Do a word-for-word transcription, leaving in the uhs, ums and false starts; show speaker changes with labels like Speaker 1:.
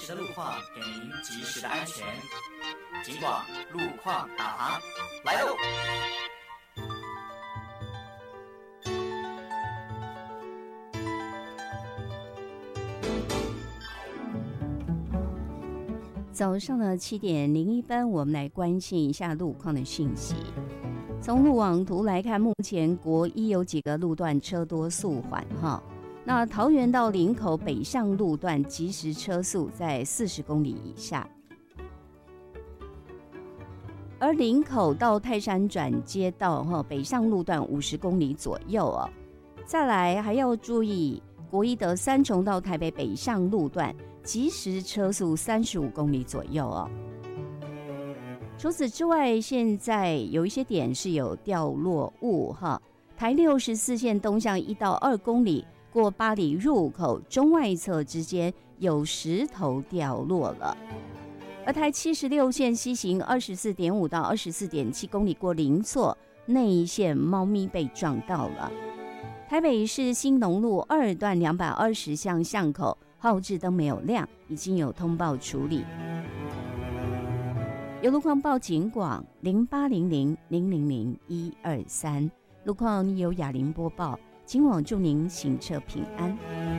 Speaker 1: 时的路况，给您及时的安全。警广路况导航来喽！
Speaker 2: 早上的七点零一分，我们来关心一下路况的讯息。从路网图来看，目前国一有几个路段车多速缓哈。那桃园到林口北上路段即时车速在四十公里以下，而林口到泰山转接道哈北上路段五十公里左右哦。再来还要注意国一的三重到台北北上路段即时车速三十五公里左右哦。除此之外，现在有一些点是有掉落物哈。台六十四线东向一到二公里，过八里入口中外侧之间有石头掉落了。而台七十六线西行二十四点五到二十四点七公里，过林厝内一线猫咪被撞到了。台北市新农路二段两百二十巷巷口号志灯没有亮，已经有通报处理。有路况报警广零八零零零零零一二三，路况由雅玲播报，今晚祝您行车平安。